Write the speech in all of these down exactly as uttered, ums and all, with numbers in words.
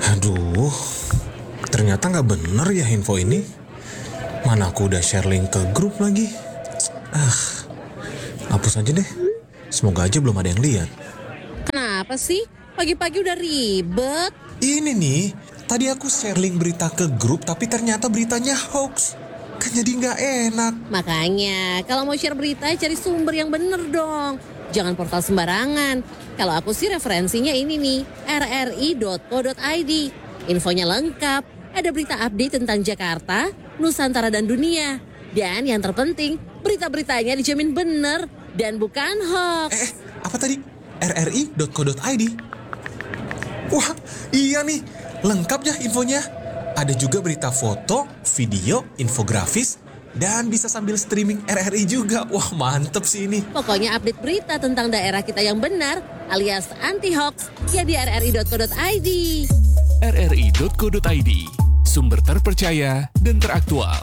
Aduh, ternyata nggak bener ya info ini. Mana aku udah share link ke grup lagi. Ah, hapus aja deh. Semoga aja belum ada yang lihat. Kenapa sih? Pagi-pagi udah ribet. Ini nih, tadi aku share link berita ke grup tapi ternyata beritanya hoax. Kan jadi nggak enak. Makanya, kalau mau share berita cari sumber yang bener dong. Jangan portal sembarangan. Kalau aku sih referensinya ini nih, r r i dot co dot i d. Infonya lengkap, ada berita update tentang Jakarta, Nusantara dan dunia. Dan yang terpenting, berita-beritanya dijamin bener dan bukan hoax. Eh, apa tadi? r r i dot co dot i d. Wah, iya nih, lengkap ya infonya. Ada juga berita foto, video, infografis, dan bisa sambil streaming R R I juga. Wah, mantep sih ini. Pokoknya update berita tentang daerah kita yang benar alias anti-hoax ya di r r i dot co dot i d. r r i dot co dot i d, sumber terpercaya dan teraktual.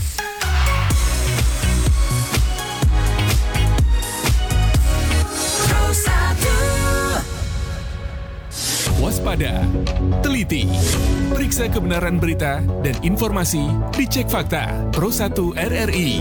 Waspada, teliti, periksa kebenaran berita dan informasi, dicek fakta. Pro satu R R I.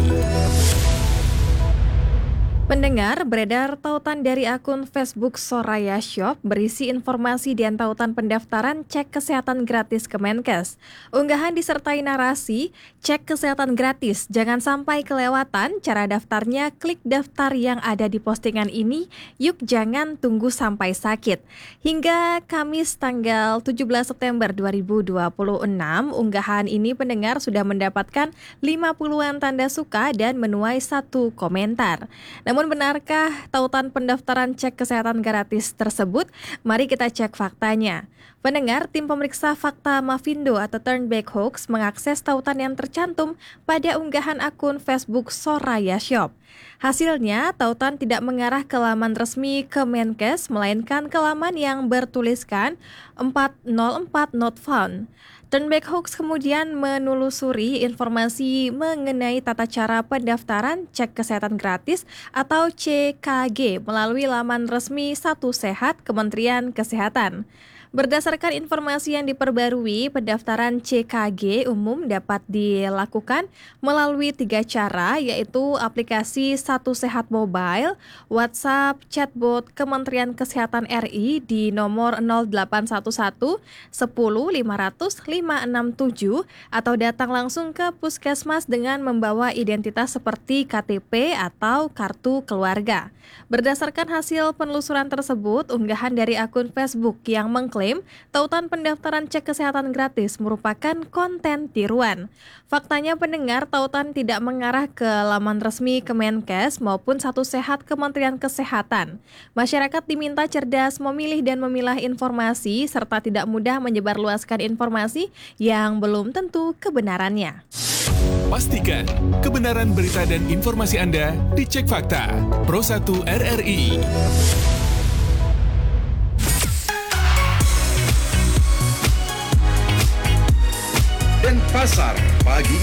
Pendengar, beredar tautan dari akun Facebook Soraya Shop berisi informasi dan tautan pendaftaran cek kesehatan gratis Kemenkes. Unggahan disertai narasi, cek kesehatan gratis, jangan sampai kelewatan, cara daftarnya klik daftar yang ada di postingan ini, yuk jangan tunggu sampai sakit. Hingga Kamis tanggal tujuh belas September dua ribu dua puluh enam, unggahan ini pendengar sudah mendapatkan lima puluhan tanda suka dan menuai satu komentar. Namun benarkah tautan pendaftaran cek kesehatan gratis tersebut? Mari kita cek faktanya. Pendengar, tim pemeriksa fakta Mavindo atau Turnback Hoax mengakses tautan yang tercantum pada unggahan akun Facebook Soraya Shop. Hasilnya, tautan tidak mengarah ke laman resmi Kemenkes, melainkan ke laman yang bertuliskan empat nol empat not found. Turnback Hoax kemudian menelusuri informasi mengenai tata cara pendaftaran cek kesehatan gratis atau C K G melalui laman resmi Satu Sehat Kementerian Kesehatan. Berdasarkan informasi yang diperbarui, pendaftaran C K G umum dapat dilakukan melalui tiga cara, yaitu aplikasi Satu Sehat Mobile, WhatsApp, chatbot Kementerian Kesehatan R I di nomor nol delapan satu satu sepuluh lima ratus lima enam tujuh atau datang langsung ke puskesmas dengan membawa identitas seperti K T P atau kartu keluarga. Berdasarkan hasil penelusuran tersebut, unggahan dari akun Facebook yang mengklaim tautan pendaftaran cek kesehatan gratis merupakan konten tiruan. Faktanya pendengar, tautan tidak mengarah ke laman resmi Kemenkes maupun Satu Sehat Kementerian Kesehatan. Masyarakat diminta cerdas memilih dan memilah informasi serta tidak mudah menyebarluaskan informasi yang belum tentu kebenarannya. Pastikan kebenaran berita dan informasi Anda dicek fakta. Pro satu R R I. Denpasar pagi